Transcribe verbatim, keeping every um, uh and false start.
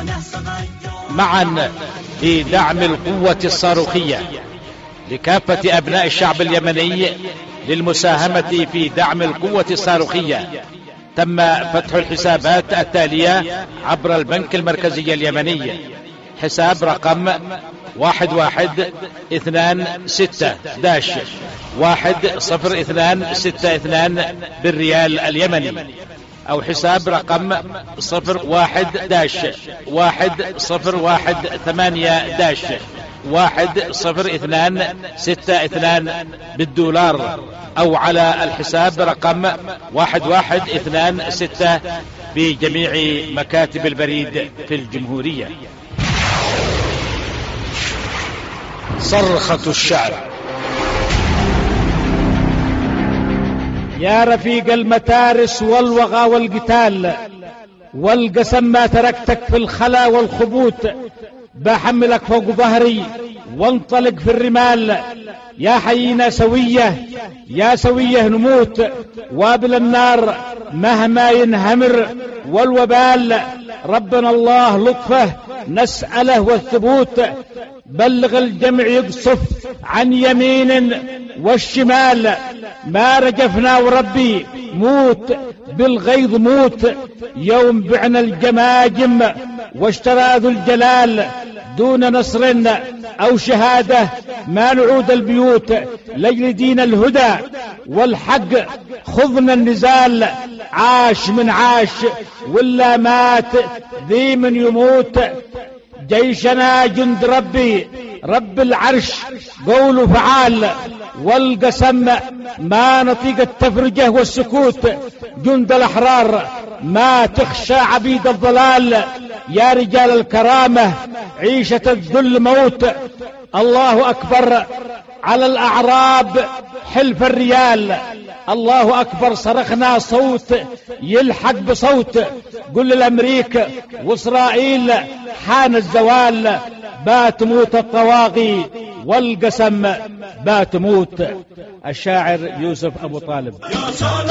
معا في دعم القوة الصاروخية لكافة أبناء الشعب اليمني للمساهمة في دعم القوة الصاروخية. تم فتح الحسابات التالية عبر البنك المركزي اليمني: حساب رقم واحد واحد اثنان ستة داش واحد صفر اثنان ستة اثنان بالريال اليمني، أو حساب رقم صفر واحد داش واحد صفر واحد ثمانية داش واحد صفر اثنان ستة اثنان بالدولار، أو على الحساب رقم واحد واحد اثنان ستة بجميع مكاتب البريد في الجمهورية. صرخة الشعب. يا رفيق المتارس والوغى والقتال، والقسم ما تركتك في الخلا والخبوت، بحملك فوق ظهري وانطلق في الرمال. يا حينا سوية، يا سوية نموت، وابل النار مهما ينهمر والوبال. ربنا الله لطفه نسأله والثبوت، بلغ الجمع يقصف عن يمين والشمال. ما رجفنا وربي موت بالغيظ موت، يوم بعنا الجماجم واشترى ذو الجلال. دون نصر أو شهادة ما نعود البيوت، لجل دين الهدى والحق خذنا النزال. عاش من عاش ولا مات ذي من يموت، جيشنا جند ربي رب العرش قول فعال. والقسم ما نطيق التفرجة والسكوت، جند الأحرار ما تخشى عبيد الضلال. يا رجال الكرامة عيشة الذل موت، الله أكبر على الأعراب حلف الريال. الله أكبر صرخنا صوت يلحق بصوت، قل للأمريكا وإسرائيل حان الزوال. بات موت الطواغي والقسم بات موت. الشاعر يوسف أبو طالب.